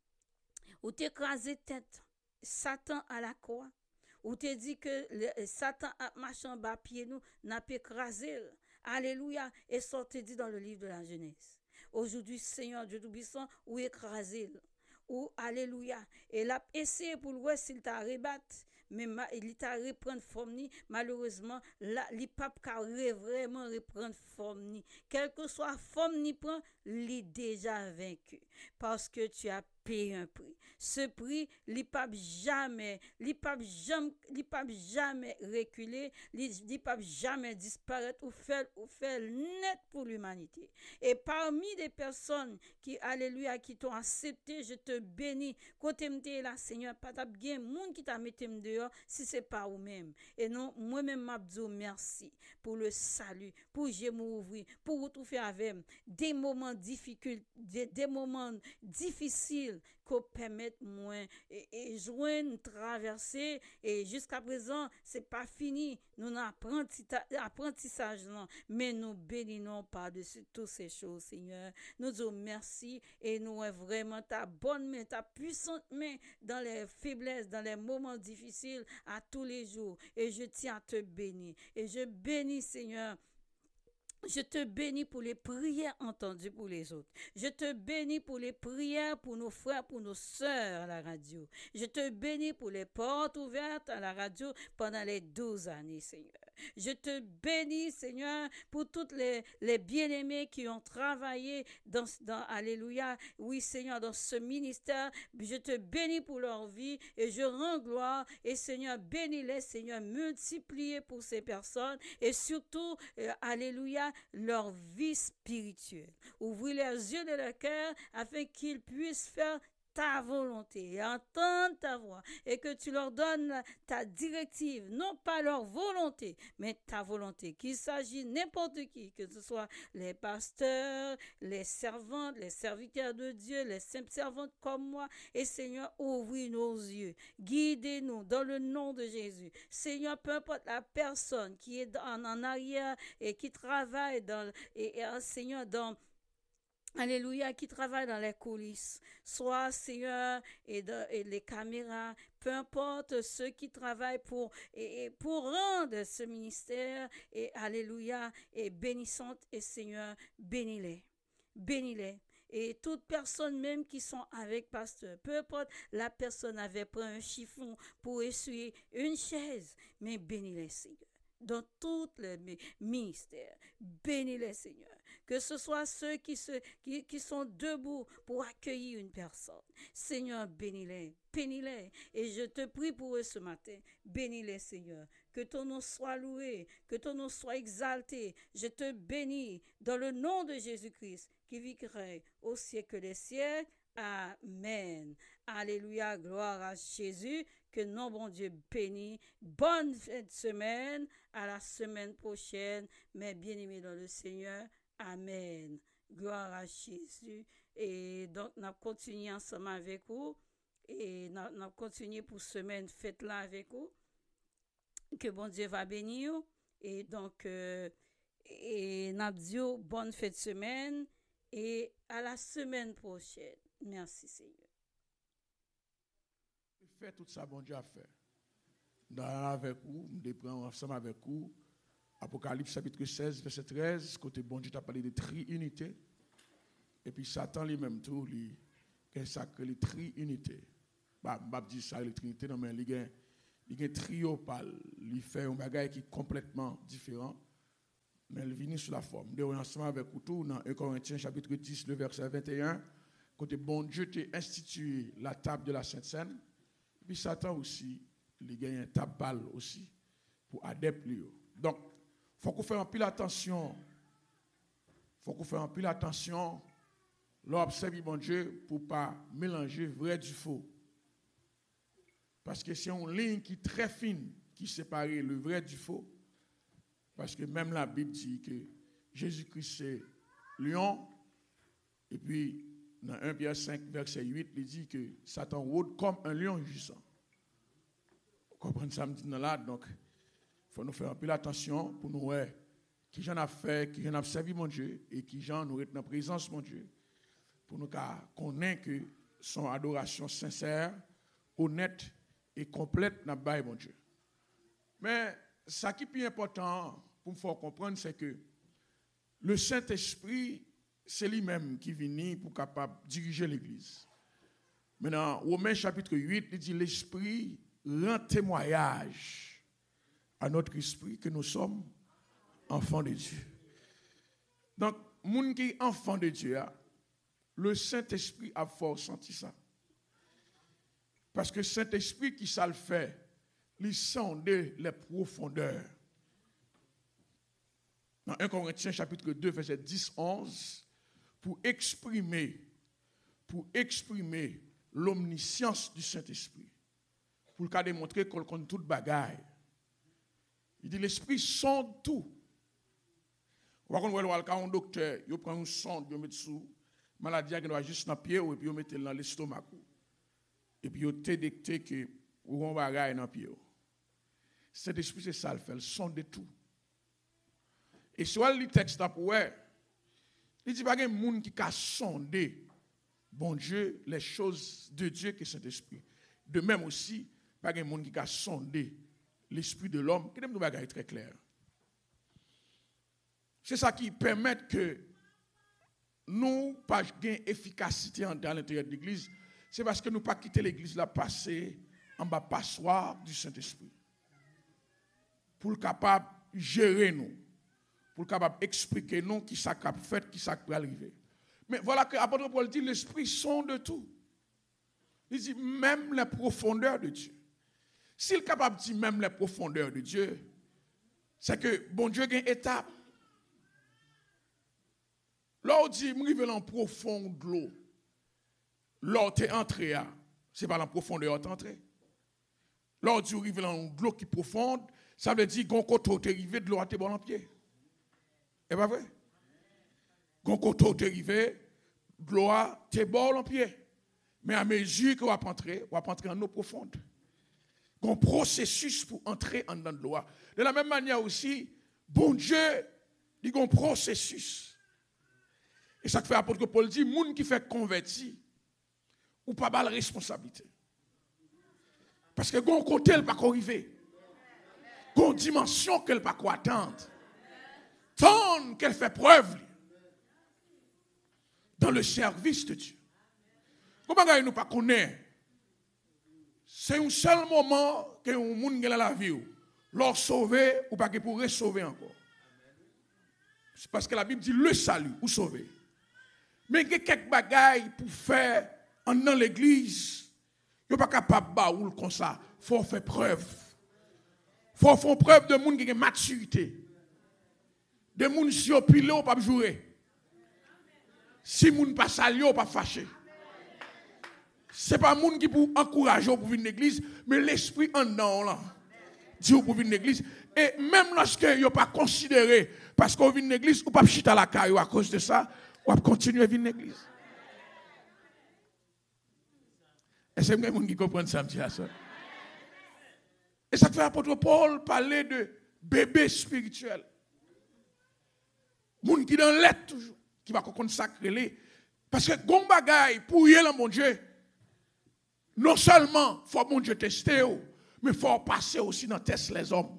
ou t'écraser tête Satan à la croix, ou te dit que le, Satan a marché en bas pied nous, n'a pas écrasé. Alléluia. Et ça te dit dans le livre de la Genèse. Aujourd'hui, Seigneur Dieu Tout-Puissant, ou écrasé. Ou alléluia. Et là, essayé pour le voir s'il t'a rebattu. Mais ma, il t'a reprendre forme ni malheureusement là il pas vraiment reprendre forme ni quelle que soit forme ni prend il déjà vaincu parce que tu as payé un prix. Ce prix il pas jamais il pas jamais il pas jamais reculer, il pas jamais disparaître ou faire ou faire net pour l'humanité. Et parmi les personnes qui alléluia qui t'ont accepté, je te bénis côté m'te là Seigneur pas t'a bien monde qui t'a metté dehors si c'est pas vous-même. Et non, moi-même, m'abdou merci pour le salut, pour je m'ouvrir, pour tout faire avec des moments difficiles, des, des moments difficiles qu'on permette moins et, et joindre, traverser. Et jusqu'à présent, c'est pas fini. Nous apprentissage, non, mais nous bénissons par-dessus toutes ces choses, Seigneur. Nous disons merci et nous avons vraiment ta bonne main, ta puissante main dans les faiblesses, dans les moments difficiles à tous les jours. Et je tiens à te bénir. Et je bénis, Seigneur, je te bénis pour les prières entendues pour les autres. Je te bénis pour les prières pour nos frères, pour nos sœurs à la radio. Je te bénis pour les portes ouvertes à la radio pendant les douze années, Seigneur. Je te bénis, Seigneur, pour toutes les, les bien-aimés qui ont travaillé dans, dans, alléluia, oui, Seigneur, dans ce ministère. Je te bénis pour leur vie et je rends gloire. Et Seigneur, bénis-les, Seigneur, multipliez pour ces personnes et surtout, euh, alléluia, leur vie spirituelle. Ouvrez les yeux de leur cœur afin qu'ils puissent faire ta volonté et entendre ta voix et que tu leur donnes ta directive, non pas leur volonté, mais ta volonté. Qu'il s'agit n'importe qui, que ce soit les pasteurs, les servantes, les serviteurs de Dieu, les simples servantes comme moi. Et Seigneur, ouvre nos yeux, guidez-nous dans le nom de Jésus. Seigneur, peu importe la personne qui est en, en arrière et qui travaille dans, et, et Seigneur, dans alléluia, qui travaille dans les coulisses, soit Seigneur et, de, et les caméras, peu importe ceux qui travaillent pour et, et pour rendre ce ministère et alléluia et bénissante et Seigneur, bénis-les, bénis-les. Et toute personne même qui sont avec pasteur, peu importe la personne avait pris un chiffon pour essuyer une chaise, mais bénis-les Seigneur. Dans tous les ministères, bénis-les Seigneur. Que ce soit ceux qui, se, qui, qui sont debout pour accueillir une personne. Seigneur, bénis-les, bénis-les. Et je te prie pour eux ce matin. Bénis-les, Seigneur. Que ton nom soit loué, que ton nom soit exalté. Je te bénis dans le nom de Jésus-Christ qui vivrait au siècle des siècles. Amen. Alléluia, gloire à Jésus. Que non, bon Dieu, béni. Bonne fin de semaine. À la semaine prochaine. Mes bien-aimés dans le Seigneur. Amen. Gloire à Jésus. Et donc, nous continuons ensemble avec vous. Et nous continuons pour semaine fête là avec vous. Que bon Dieu va bénir. Et donc, euh, et nous disons bonne fête de semaine. Et à la semaine prochaine. Merci Seigneur. Fais tout ça, bon Dieu a fait. dans avec vous, je prends ensemble avec vous. Apocalypse chapitre seize, verset treize, côté bon Dieu t'a parlé de tri-unité. Et puis Satan lui-même tout, lui, qu'il sacré les tri-unité. Bah, je dis ça, les trinité, non, mais il y a un triopale, il fait un bagage qui est complètement différent, mais il vient sur la forme. Nous sommes ensemble avec vous tout, dans un Corinthiens chapitre dix, le verset vingt et un, côté bon Dieu t'a institué la table de la Sainte Seine, et puis Satan aussi, il y a un table aussi, pour adeptes. Donc, il faut qu'on fasse un peu attention. Il faut qu'on fasse un peu attention. L'observer bon Dieu pour ne pas mélanger vrai du faux. Parce que c'est une ligne qui est très fine qui sépare le vrai du faux. Parce que même la Bible dit que Jésus-Christ c'est lion. Et puis, dans un Pierre cinq, verset huit, il dit que Satan rôde comme un lion rugissant. Vous comprenez ça, me dit là, donc. Il faut nous faire un peu attention pour nous voir qui j'en a fait, qui j'en a servi mon Dieu et qui j'en nous est dans la présence mon Dieu. Pour nous connaître que son adoration sincère, honnête et complète dans le mon Dieu. Mais ce qui est plus important pour me faire comprendre, c'est que le Saint-Esprit, c'est lui-même qui vient pour capable diriger l'Église. Maintenant, Romains chapitre huit, il dit l'Esprit rend témoignage à notre esprit que nous sommes enfants de Dieu. Donc, moun qui est enfant de Dieu, le Saint-Esprit a fort senti ça. Parce que le Saint-Esprit qui ça le fait, il sonde les profondeurs. Dans un Corinthiens chapitre deux, verset dix à onze, pour exprimer, pour exprimer l'omniscience du Saint-Esprit, pour le cas démontrer qu'on connaît toute bagaille. Il dit l'esprit sonde tout. On va voir un docteur, il prend une sonde, il met sous maladie qui doit juste dans le pied et puis il met dans l'estomac. Et puis il détecte que on va gagner dans le pied. Cet esprit c'est ça le fait, il sonde tout. Et soit le texte là pour il dit pas qu'il y a un monde qui a sondé bon Dieu les choses de Dieu que cet esprit. De même aussi, pas qu'il y a un monde qui a sondé l'esprit de l'homme, qui nous bagaille très clair. C'est ça qui permet que nous pas gain efficacité à l'intérieur de l'église, c'est parce que nous pas quitter l'église là passer en bas passoire du Saint-Esprit. Pour le capable gérer nous, pour le capable expliquer nous qui ça cap fait, qui ça peut arriver. Mais voilà que l'apôtre Paul dit l'esprit sonde tout. Il dit même les profondeurs de Dieu. S'il est capable de dire même les profondeurs de Dieu, c'est que bon Dieu a une étape. Là, on dit, je vais en profond de l'eau. Là, tu es entré, ce n'est pas en profondeur, tu es entré. Là, on dit, je vais en l'eau qui est profonde, ça veut dire qu'on côté tu es arrivé de l'eau à tes bon en pied. C'est pas vrai? Qu'on côté tu es arrivé de l'eau à tes bon en pied. Mais à mesure que vous entrez, vous entrez en eau profonde. Un processus pour entrer en dedans de l'eau. De la même manière aussi, bon Dieu, il y a un processus. Et ça fait apôtre Paul dit, les gens qui fait converti, ou pas mal responsabilité. Parce que bon côté, elle ne peut pas arriver. Une dimension qu'elle ne peut pas attendre. Tant qu'elle fait preuve dans le service de Dieu. Comment nous ne pas connaître? C'est un seul moment que un monde dans la vie, l'or sauvé ou pas que pour sauver encore. C'est parce que la Bible dit le salut ou sauver. Mais il y a quelques bagailles pour faire dans l'église. Il n'est pas capable de baoul comme ça. Il faut faire preuve. Il faut faire preuve de monde qui a maturité. De monde si on pile ou pas jouer. Si monde pas sali ou pas fâché. Ce n'est pas les gens qui pour encourager pour venir à l'église, mais l'esprit en dedans là. Dit pour venir à l'église. Et même lorsque vous n'avez pas considéré, parce qu'on vient à l'église, ou pas chita la caille à cause de ça, on va continuer à venir à l'église. Et c'est les gens qui comprennent ça, ça. Et ça fait l'apôtre Paul parler de bébé spirituel. Les gens qui dans l'aide toujours, qui va consacrer. Parce que gon bagay pour y aller, mon Dieu. Non seulement il faut mon Dieu tester, Mais il faut passer aussi dans le test les hommes.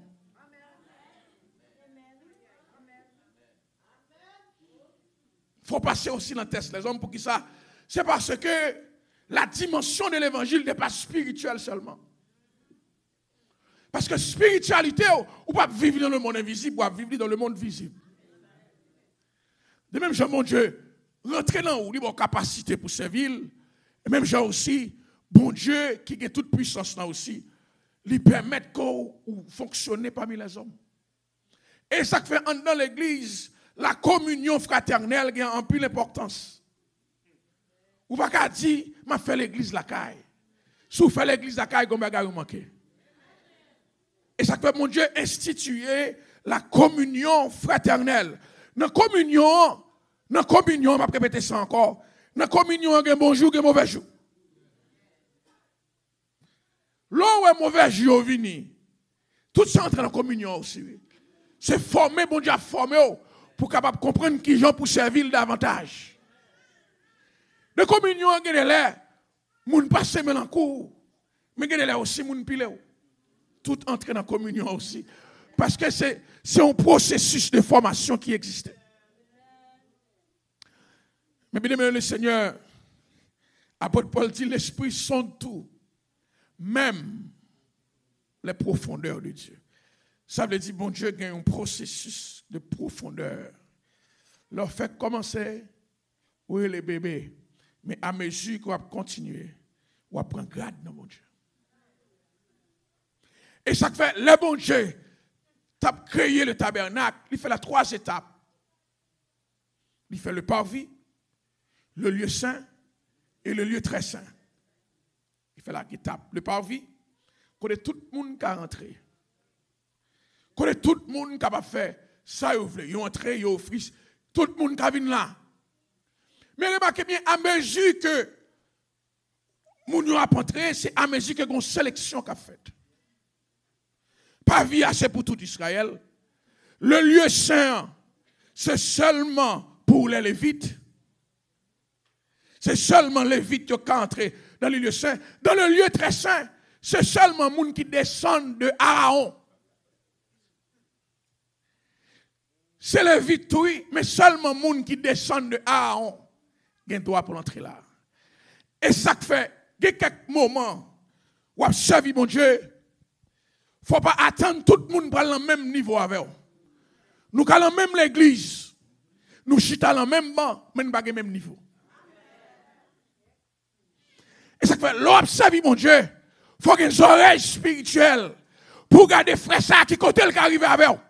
Il faut passer aussi dans le test les hommes pour qui ça? C'est parce que la dimension de l'évangile n'est pas spirituelle seulement. Parce que spiritualité, ou pas vivre dans le monde invisible, ou vivre dans le monde visible. De même, genre, mon Dieu, rentrer dans où il a capacité pour servir. Et même, genre aussi, bon Dieu, qui a toute puissance là aussi, lui permettre qu'on fonctionne parmi les hommes. Et ça fait dans l'église, la communion fraternelle a en plus l'importance. Ou pas qu'à dire, m'a fait l'église la caille. Si vous faites l'église la caille, vous avez manqué. Et ça fait mon Dieu instituer la communion fraternelle. Dans la communion, dans la communion, je vais répéter ça encore. Dans la communion, il y a un bon jour et un mauvais jour. Là où un mauvais jour vient, tout ça entre dans la communion aussi. C'est former, bon Dieu a formé pour capable comprendre qui gens pour servir davantage. De communion, il y a des gens qui passent mélancolie, mais il y a des aussi qui pile. Tout entre dans la communion aussi. Parce que c'est un processus de formation qui existe. Mais bien aimé le Seigneur, apôtre Paul dit l'Esprit sonde tout, même les profondeurs de Dieu. Ça veut dire, bon Dieu, il y a un processus de profondeur. Leur fait commencer, oui, les bébés, mais à mesure qu'on va continuer, on va prendre grade dans mon Dieu. Et ça fait, le bon Dieu, tu as créé le tabernacle, il fait la trois étapes. Il fait le parvis, le lieu saint et le lieu très saint. Il fait la étape. Le parvis, connaît tout le monde qui a rentré. Connaît tout le monde qui a fait ça, il veut. Il est entré, il est offert. Tout le monde qui a venu là. Mais remarquez bien, à mesure que nous avons entré, c'est à mesure que une sélection qu'a faite. Pas vie assez pour tout Israël. Le lieu saint, c'est seulement pour les Lévites. C'est seulement les Lévites qui sont entrés dans le lieu saint. Dans le lieu très saint, c'est seulement les gens qui descendent de Aaron. C'est les Lévites, oui, mais seulement les gens qui descendent de Aaron ont droit pour entrer là. Et ça fait, il y a quelques moments où on servi mon Dieu. Il ne faut pas attendre tout le monde pour aller au même niveau avec nous. Nous allons même l'église. Nous chitons dans le même banc, mais nous ne sommes pas au même niveau. Et ça fait, l'observer mon Dieu, il faut qu'il y ait des oreilles spirituelles pour garder frère ça qui côté le qui arrive avec vous.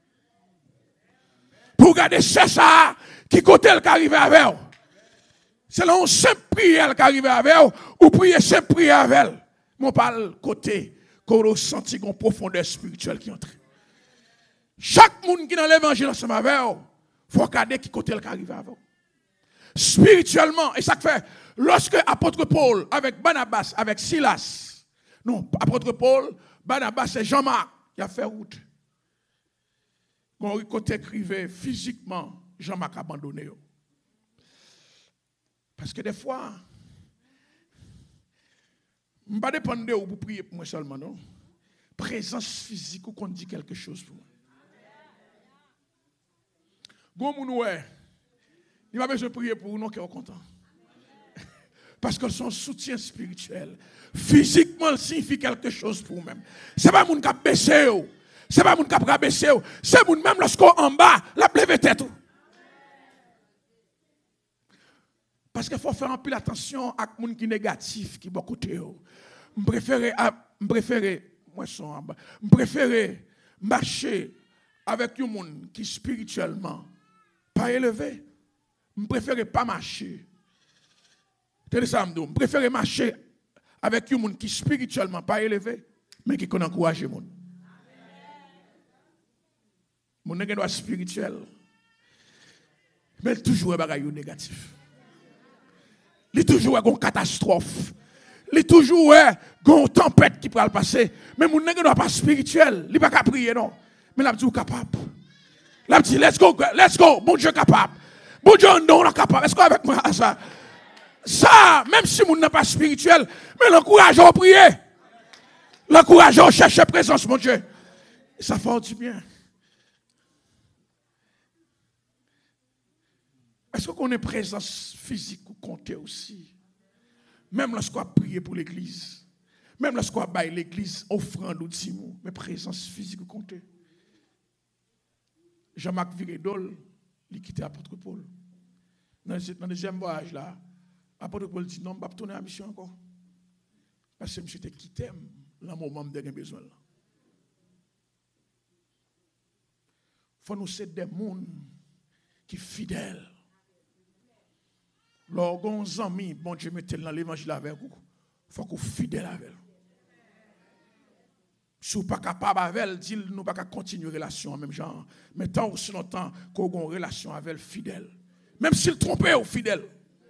Pour garder ça qui côté le qui arrive avec vous. C'est là où simple prière qui arrive avec vous, ou prier simple prière avec elle. Mon parle côté. Qu'on ressenti une profondeur spirituelle qui entre. Chaque monde qui est dans l'évangile ensemble avec vous, il faut regarder qui côté qui arrive avec vous. Spirituellement, et ça fait, lorsque apôtre Paul, avec Barnabas, avec Silas, non, apôtre Paul, Barnabas et Jean-Marc, il a fait route. Quand il écrivait physiquement, Jean-Marc a abandonné. Parce que des fois, je ne vais pas dépendre de vous pour prier pour moi seulement, non? Présence physique ou qu'on dit quelque chose pour moi. Bon, mon ouais, il va besoin de prier pour nous qui sommes contents. Parce que son soutien spirituel, physiquement, il signifie quelque chose pour vous-même. Ce n'est pas mon qui a baissé, ce n'est pas mon qui a rabaissé, c'est mon même lorsqu'on en bas, la levé tête. Parce qu'il faut faire un peu l'attention à les gens qui sont négatifs, qui sont beaucoup de côté. Je préfère, je préfère, moi, je préfère marcher avec un monde qui spirituellement pas élevé. Je préfère pas marcher. Je préfère marcher avec un monde qui spirituellement pas élevé, mais qui connaît encourager les gens. Mon nègre doit spirituel, mais toujours un bagage négatif. Il y a toujours une catastrophe. Il y a toujours une tempête qui peut le passer. Mais mon nègre n'est pas spirituel. Il n'est pas qu'à prier, non. Mais il a dit capable. Il a dit, let's go, let's go. Bon Dieu capable. Bon Dieu, non, est capable. Est-ce qu'avec moi, ça? Ça, même si mon n'est pas spirituel, mais l'encourage à prier. L'encourageant, chercher présence, mon Dieu. Et ça fait du bien. Est-ce qu'on a une présence physique ou comptée aussi? Même lorsqu'on prie pour l'église. Même lorsqu'on baille l'église, offrande ou dimou. Mais présence physique ou comptée. Jean-Marc Viredol, il quitte l'apôtre Paul. Dans le deuxième voyage là, l'apôtre Paul dit non, je ne vais pas tourner à la mission encore. Parce que je te quitté dans le moment où j'ai besoin. Il faut nous être des gens qui sont fidèles. Lorsqu'on a amis, bon Dieu mette dans l'évangile avec vous, il faut qu'on soit fidèle avec elle. Si vous n'êtes pas capable avec elle, dites nous pas continuer une relation en même genre. Mais tant aussi longtemps qu'on a une relation avec elle fidèle. Même s'il trompe ou fidèle.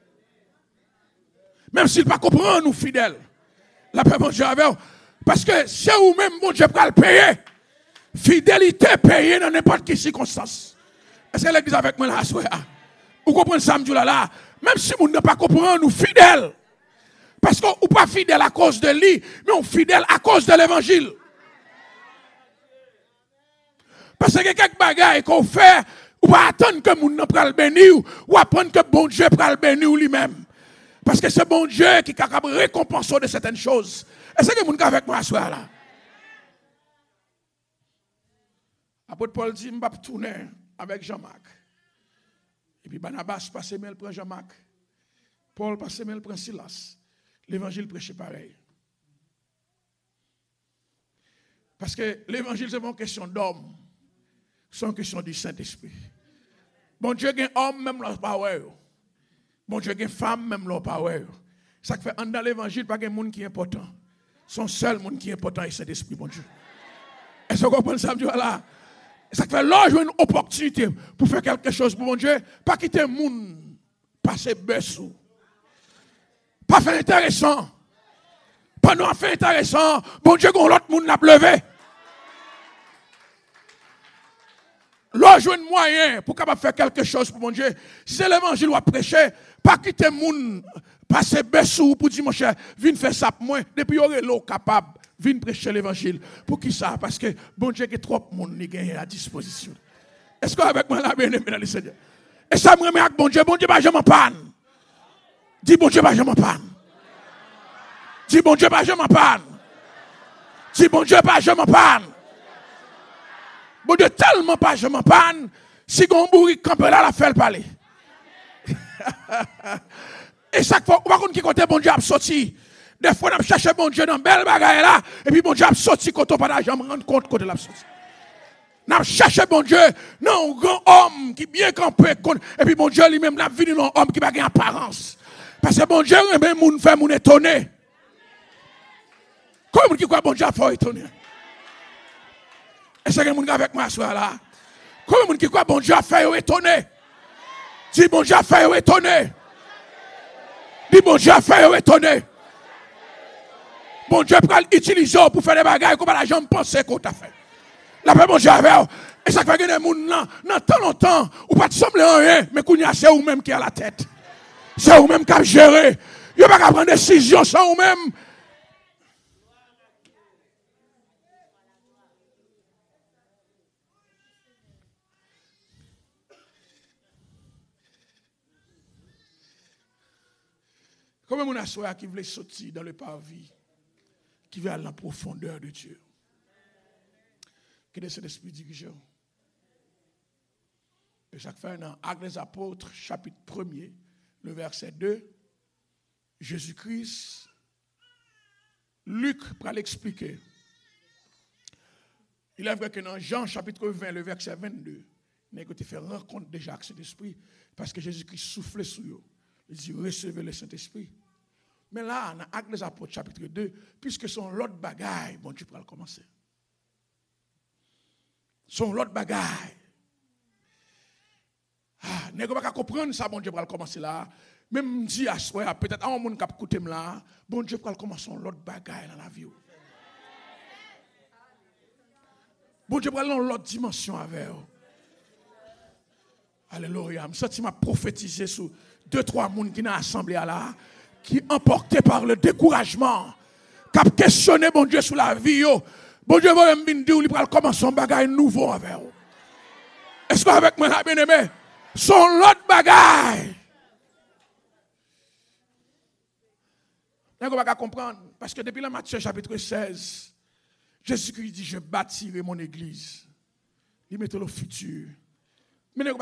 Même s'il ne pas comprendre nous fidèle. La paix, mon Dieu, avec vous. Parce que c'est vous-même, mon Dieu, pour le payer. Fidélité payée dans n'importe quelle circonstance. Est-ce que l'église avec moi là, vous comprenez ça, me là, là? Même si vous ne pas comprendre nous fidèles. Parce qu'on n'est pas fidèle à cause de lui, mais on est fidèle à cause de l'évangile. Parce que quelques bagailles qu'on fait, ou pas attendre que moun nan pral bénir, ou attendre que bon Dieu pral bénir lui-même. Parce que c'est bon Dieu qui est capable de récompenser de certaines choses. Est-ce que moun avec moi ce soir là? Apôtre Paul dit, je vais tourner avec Jean-Marc. Et puis Barnabas passe mail prend Jean-Marc. Paul passe mail prend Silas. L'évangile prêche pareil. Parce que l'évangile c'est pas une question d'homme. C'est une question du Saint-Esprit. Bon Dieu a un homme même leur power. Bon Dieu a une femme même leur power. Ça fait dans l'évangile pas un monde qui est important. Son seul monde qui est important est Saint-Esprit, bon Dieu. Est-ce que vous comprenez ça là? Ça fait là une opportunité pour faire quelque chose pour mon Dieu, pas quitter le monde, passer bessou. Pas faire intéressant. Pas nous faire intéressant. Bon Dieu, quand l'autre monde n'a pas levé. Là, je un moyen pour capable faire quelque chose pour mon Dieu. Si c'est l'évangile ou à prêcher, pas quitter le monde, passer bessou pour dire mon cher, viens faire ça pour moi. Depuis, il y aurait l'eau capable. Viens prêcher l'évangile. Pour qui ça? Parce que bon Dieu, il y a trop de monde à disposition. Est-ce que avec moi, là, bien aimé dans le Seigneur? Et ça me remet avec bon Dieu. Bon Dieu, je m'en panne. Dis bon Dieu, je m'en panne. Dis bon Dieu, je m'en panne. Dis bon Dieu, je m'en panne. Bon Dieu, tellement pas je m'en panne. Si on bourri campe là, la fait parler. Et chaque fois, on va qui côté bon Dieu a sorti. Des fois, on cherche bon Dieu dans belle bagaille là. Et puis bon Dieu a sorti quand on pas d'argent, me rendre compte côté l'a sorti. On cherche bon Dieu, non, un grand homme qui bien campé. Et puis bon Dieu lui-même l'a vu un homme qui n'a pas apparence. Parce que bon Dieu, même moun fait moun étonné. Comment qui croit bon Dieu a fait étonné? Est-ce que vous êtes avec moi ce soir là? Comment vous qui croit bon Dieu a fait étonné? Dis bon Dieu a fait étonné. Dis bon Dieu a fait étonné. Bon Dieu peut l'utiliser pour faire des bagages comme la jambe pensée qu'on t'a fait. La paix bon Dieu avec. Et ça fait que les gens là, dans tant longtemps, ou pas de sembler en rien, mais qu'on y a c'est vous-même qui a la tête. C'est vous-même qui a géré. Vous n'avez pas prendre des décisions sans vous-même. Comment on a soeur qui voulait sortir dans le parvis, qui veut aller à la profondeur de Dieu. Quel est cet esprit dirigeant? Et ça fait dans Actes des Apôtres, chapitre premier, le verset deux, Jésus-Christ, Luc va l'expliquer. Il est vrai que dans Jean chapitre vingt, le verset vingt-deux, il a fait rencontre déjà avec cet esprit, parce que Jésus-Christ soufflait sur eux. Il dit, recevez le Saint-Esprit. Mais là, dans Actes des Apôtres, chapitre deux, puisque son l'autre bagaille, bon Dieu pourra commencer. Son l'autre bagaille. Ah, n'est-ce pas comprendre ça, bon Dieu pourra commencer là. Même dit à soi, peut-être un monde qui a écouté là, bon Dieu pourra commencer son l'autre bagaille dans la vie. Bon Dieu pourra dans l'autre dimension avec eux. Alléluia. Je sens m'a prophétisé sur deux, trois personnes qui sont assemblés là, qui emportés par le découragement, Cap questionner bon Dieu sur la vie yo. Bon Dieu va me dire il va commencer un bagage nouveau avec vous. Est-ce que avec moi bien aimé? Son l'autre bagage. On va pas comprendre parce que depuis la Matthieu chapitre seize, Jésus-Christ dit je bâtirai mon église. Il met le futur. Mais